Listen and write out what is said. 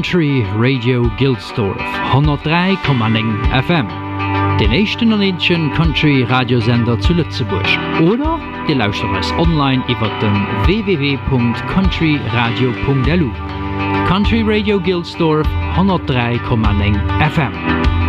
Country Radio Gilsdorf 103,9 FM. Den echten und einzigen Country Radiosender zu Lützeburg. Oder ihr lauscht uns online über den www.countryradio.lu. Country Radio Gilsdorf 103,9 FM.